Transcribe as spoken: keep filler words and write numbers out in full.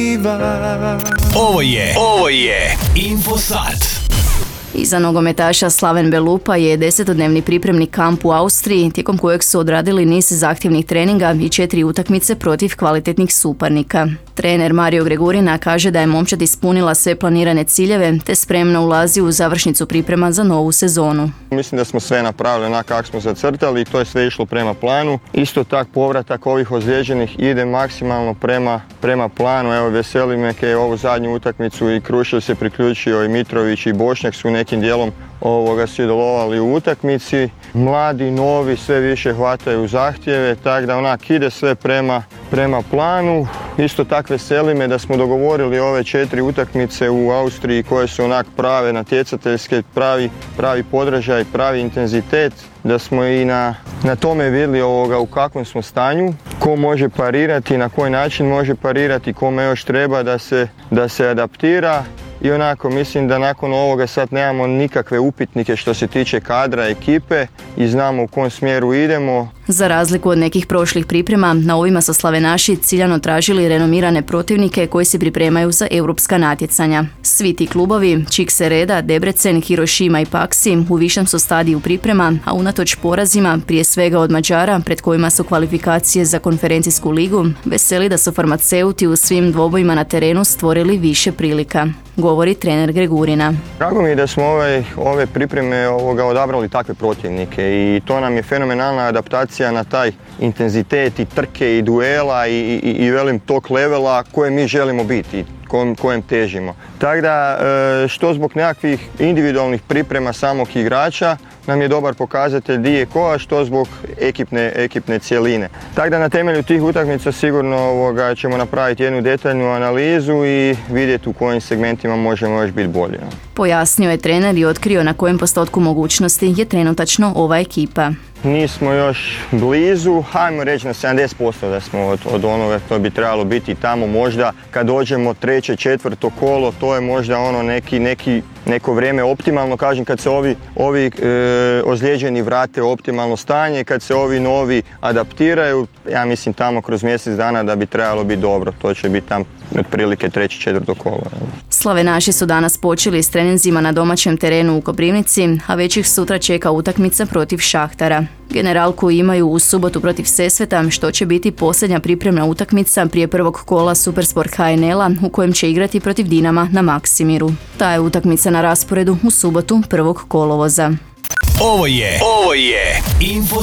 zanimljiva. Ovo je, ovo je Infosat. Iza nogometaša Slaven Belupa je desetodnevni pripremni kamp u Austriji, tijekom kojeg su odradili niz zahtjevnih treninga i četiri utakmice protiv kvalitetnih suparnika. Trener Mario Gregurina kaže da je momčad ispunila sve planirane ciljeve te spremno ulazi u završnicu priprema za novu sezonu. Mislim da smo sve napravili onako kako smo zacrtali i to je sve išlo prema planu. Isto tak povratak ovih ozlijeđenih ide maksimalno prema, prema planu. Evo, veseli me kaj je ovu zadnju utakmicu i Krušel se priključio i Mitrović i Bošnjak su nekim dijelom ovoga sudjelovali u utakmici. Mladi, novi, sve više hvataju zahtjeve, tako da onak ide sve prema, prema planu. Isto tak veseli me da smo dogovorili ove četiri utakmice u Austriji koje su onak prave natjecateljske, pravi, pravi podražaj, pravi intenzitet. Da smo i na, na tome vidjeli ovoga u kakvom smo stanju, ko može parirati, na koji način može parirati, kome još treba da se, da se adaptira. I onako mislim da nakon ovoga sad nemamo nikakve upitnike što se tiče kadra, ekipe i znamo u kom smjeru idemo. Za razliku od nekih prošlih priprema, na ovima su slavenaši ciljano tražili renomirane protivnike koji se pripremaju za europska natjecanja. Svi ti klubovi, Čikse Reda, Debrecen, Hirošima i Paksi u višem su stadiju priprema, a unatoč porazima, prije svega od Mađara, pred kojima su kvalifikacije za konferencijsku ligu, veseli da su farmaceuti u svim dvobojima na terenu stvorili više prilika, govori trener Gregurina. Drago mi je da smo ove, ove pripreme ovoga odabrali takve protivnike i to nam je fenomenalna adaptacija na taj intenzitet i trke i duela i, i, i velim tog levela koje mi želimo biti, kojem, kojem težimo. Tako da što zbog nekakvih individualnih priprema samog igrača nam je dobar pokazatelj di je ko, a što zbog ekipne, ekipne cjeline. Tako da na temelju tih utakmica sigurno ovoga, ćemo napraviti jednu detaljnu analizu i vidjeti u kojim segmentima možemo još biti bolji. Pojasnio je trener i otkrio na kojem postotku mogućnosti je trenutačno ova ekipa. Nismo još blizu, hajmo reći na sedamdeset posto da smo od, od onoga što bi trebalo biti tamo. Možda kad dođemo treće, četvrto kolo, to je možda ono neki, neki, neko vrijeme optimalno, kažem kad se ovi, ovi e, ozlijeđeni vrate u optimalno stanje, kad se ovi novi adaptiraju, ja mislim tamo kroz mjesec dana da bi trebalo biti dobro, to će biti tam otprilike treće, četvrto kolo. Slavenaši su danas počeli s treninzima na domaćem terenu u Koprivnici, a već ih sutra čeka utakmica protiv Šahtara. Generalku imaju u subotu protiv Sesveta, što će biti posljednja pripremna utakmica prije prvog kola Supersport H N L-a u kojem će igrati protiv Dinama na Maksimiru. Ta je utakmica na rasporedu u subotu prvog kolovoza. Ovo je, ovo je Info